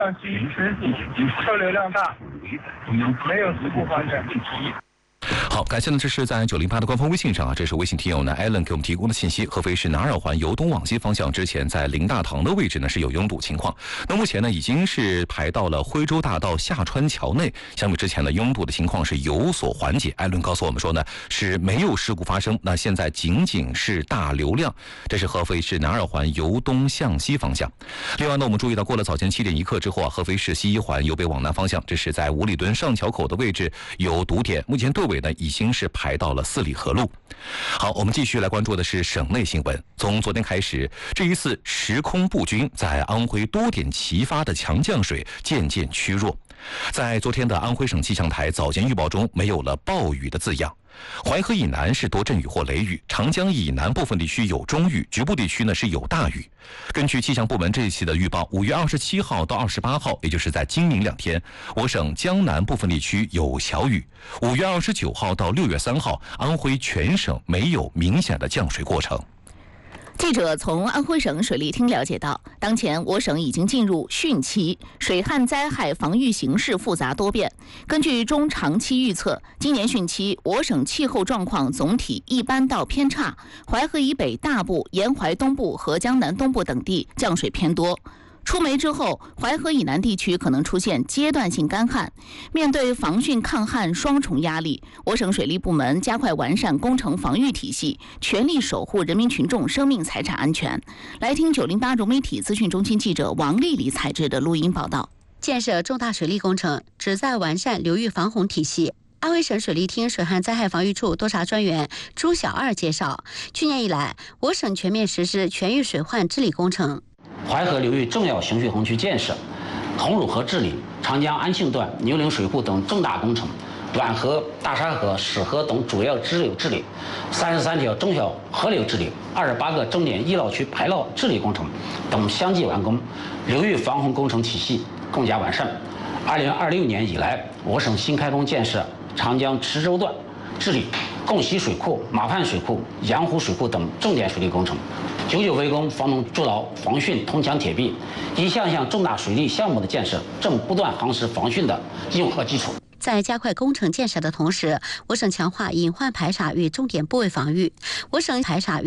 机实际车流量大，没有事故发生。 好，感谢呢，这是在908的官方微信上啊，这是微信听友呢 Allen 给我们提供的信息。合肥市南二环由东往西方向之前在临大堂的位置呢是有拥堵情况，那目前呢已经是排到了徽州大道下川桥内，相比之前呢拥堵的情况是有所缓解。艾伦告诉我们说呢是没有事故发生，那现在仅仅是大流量。这是合肥市南二环由东向西方向。另外呢，我们注意到过了早前7点1刻之后啊，合肥市西一环由北往南方向，这是在五里墩上桥口的位置有堵点，目前队尾呢已经是排到了4里河路。好，我们继续来关注的是省内新闻。从昨天开始，这一次时空布军在安徽多点齐发的强降水渐渐趋弱。在昨天的安徽省气象台早间预报中，没有了暴雨的字样。淮河以南是多阵雨或雷雨，长江以南部分地区有中雨，局部地区呢是有大雨。根据气象部门这一期的预报，5月27号到28号，也就是在今明2天，我省江南部分地区有小雨；5月29号到6月3号，安徽全省没有明显的降水过程。 记者从安徽省水利厅了解到，当前我省已经进入汛期，水旱灾害防御形势复杂多变。根据中长期预测，今年汛期我省气候状况总体一般到偏差，淮河以北大部、沿淮东部和江南东部等地降水偏多。出梅之后，淮河以南地区可能出现阶段性干旱。面对防汛抗旱双重压力，我省水利部门加快完善工程防御体系，全力守护人民群众生命财产安全。来听908融媒体资讯中心记者王丽丽采制的录音报道。 建设重大水利工程旨在完善流域防洪体系。安徽省水利厅水旱灾害防御处督察专员朱小二介绍，去年以来，我省全面实施全域水患治理工程。 淮河流域重要行蓄洪区建设、桐乳河治理、长江安庆段、牛陵水库等重大工程，皖河、大沙河、史河等主要支流治理，33条中小河流治理，28个重点易涝区排涝治理工程等相继完工，流域防洪工程体系更加完善。2026年以来，我省新开工建设长江池州段治理贡溪水库、马畔水库、阳湖水库等重点水利工程，久久为功，方能筑牢防汛铜墙铁壁。一项项重大水利项目的建设正不断夯实防汛的硬核基础。 在加快工程建设的同时，我省强化隐患排查与重点部位防御。我省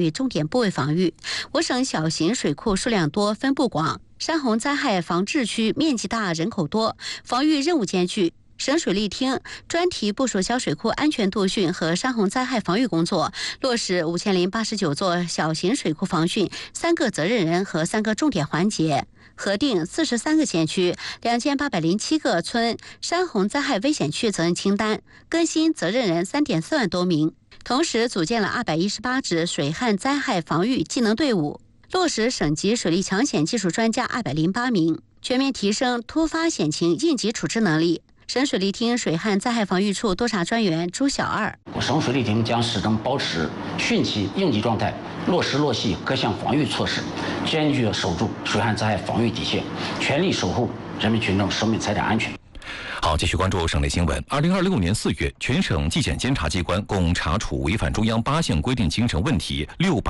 小型水库数量多、分布广，山洪灾害防治区面积大、人口多，防御任务艰巨。省水利厅专题部署小水库安全度汛和山洪灾害防御工作，落实5089座小型水库防汛3个责任人和3个重点环节，核定43个县区、2807个村山洪灾害危险区责任清单，更新责任人3.4万多名。同时组建了218支水旱灾害防御技能队伍，落实省级水利抢险技术专家208名，全面提升突发险情应急处置能力。省水利厅水旱灾害防御处督察专员朱小二， 我省水利厅将始终保持汛期应急状态，落实落细各项防御措施，坚决守住水旱灾害防御底线，全力守护人民群众生命财产安全。 好，继续关注省内新闻。2026年4月，全省纪检监察机关共查处违反中央8项规定精神问题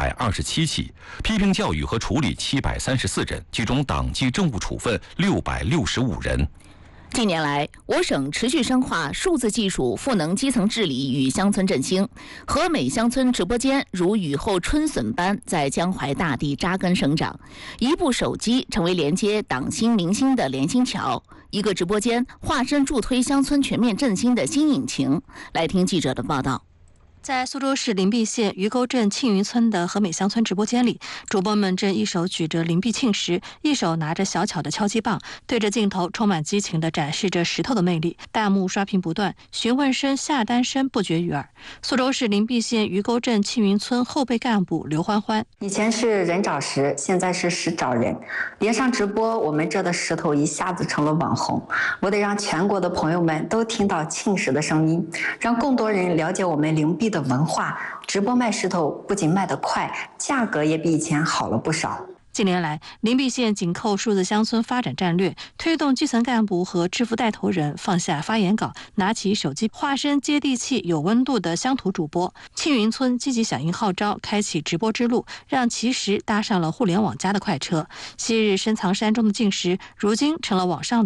627起，批评教育和处理734人，其中党纪政务处分665人。 近年来，我省持续深化数字技术赋能基层治理与乡村振兴，和美乡村直播间如雨后春笋般在江淮大地扎根生长。一部手机成为连接党心民心的连心桥，一个直播间化身助推乡村全面振兴的新引擎。来听记者的报道。 在苏州市灵璧县鱼沟镇庆云村的和美乡村直播间里，主播们正一手举着灵璧庆石，一手拿着小巧的敲击棒，对着镜头充满激情地展示着石头的魅力。弹幕刷屏不断，询问声、下单声不绝于耳。苏州市灵璧县鱼沟镇庆云村后备干部刘欢欢： 以前是人找石，现在是石找人。连上直播，我们这的石头一下子成了网红。我得让全国的朋友们都听到庆石的声音，让更多人了解我们灵璧的文化。直播卖石头不仅卖得快，价格也比以前好了不少。 近年来，灵璧县紧扣数字乡村发展战略，推动基层干部和致富带头人放下发言稿，拿起手机，化身接地气、有温度的乡土主播。庆云村积极响应号召，开启直播之路，让奇石搭上了互联网加的快车。昔日深藏山中的烬石，如今成了网上